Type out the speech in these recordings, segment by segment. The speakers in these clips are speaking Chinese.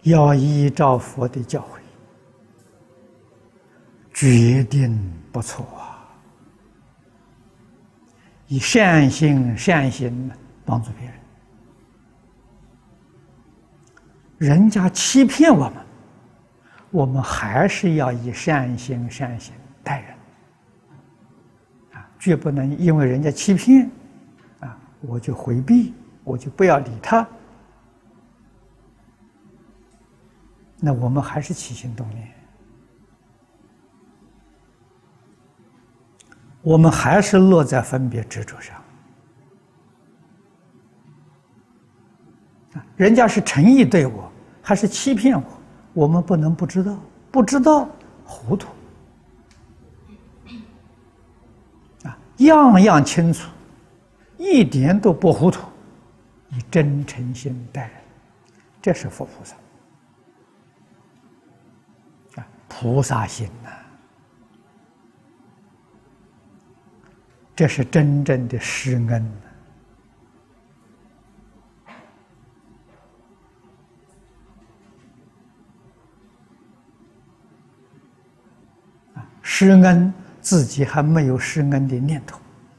要依照佛的教诲，决定不错啊！以善心帮助别人，人家欺骗我们，我们还是要以善心待人啊，绝不能因为人家欺骗啊，我就回避，我就不要理他。那我们还是起心动念，我们还是落在分别执着上。人家是诚意对我，还是欺骗我？我们不能不知道，不知道糊涂啊，样样清楚，一点都不糊涂，以真诚心待人，这是佛菩萨。菩萨心呐，这是真正的施恩。施恩自己还没有施恩的念头，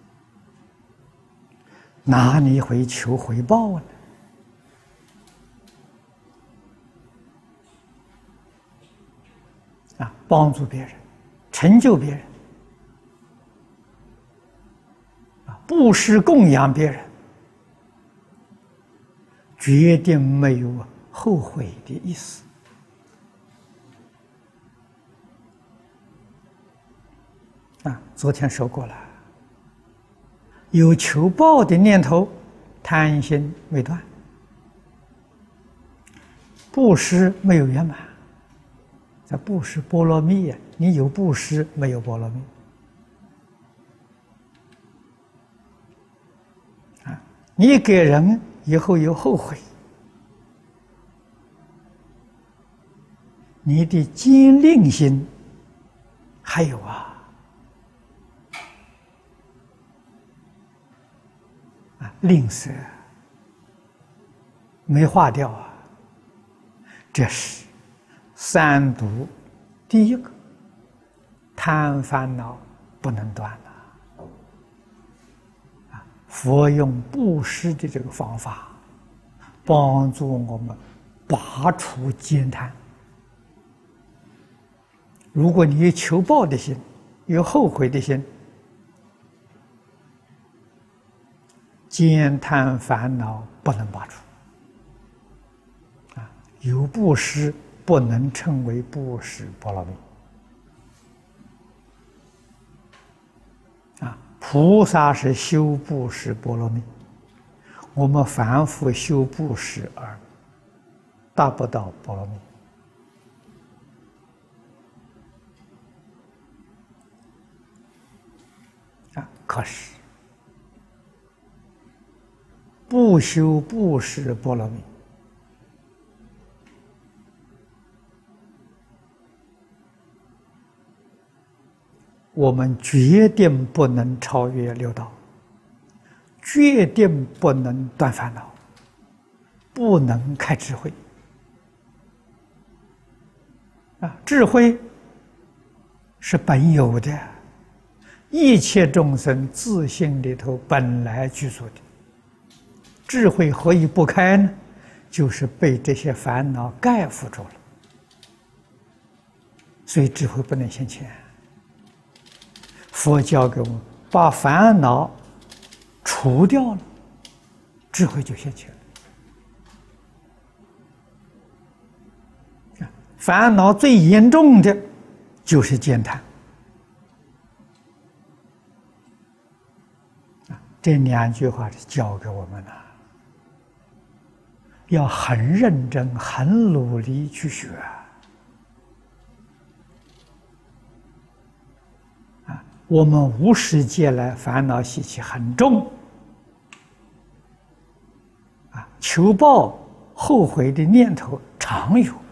哪里会求回报呢？帮助别人，成就别人，布施供养别人，决定没有后悔的意思。昨天说过了，有求报的念头，贪心未断，布施没有圆满。在布施波罗蜜呀，你有布施没有波罗蜜啊？你给人以后有后悔，你的坚定心还有吝啬没化掉啊，这是三毒第一个，贪烦恼不能断了。佛用布施的这个方法，帮助我们拔除慳贪。如果你有求报的心，有后悔的心，慳贪烦恼不能拔除。有布施不能称为布施波罗蜜。菩萨是修布施波罗蜜，我们凡夫修布施而达不到波罗蜜。可是不修布施波罗蜜，我们决定不能超越六道，决定不能断烦恼，不能开智慧。智慧是本有的，一切众生自性里头本来具足的。智慧何以不开呢？就是被这些烦恼盖覆住了，所以智慧不能现前。佛教给我们把烦恼除掉了，智慧就现前了。烦恼最严重的就是慳贪，这两句话是教给我们的，要很认真、很努力去学。我们无始劫来烦恼习气很重，求报后悔的念头常有。